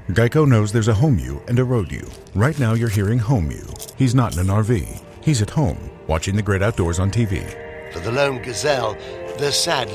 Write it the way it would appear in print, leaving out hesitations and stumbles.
Geico knows there's a home you and a road you. Right now you're hearing home you. He's not in an RV. He's at home, watching the great outdoors on TV. For the lone gazelle, the sad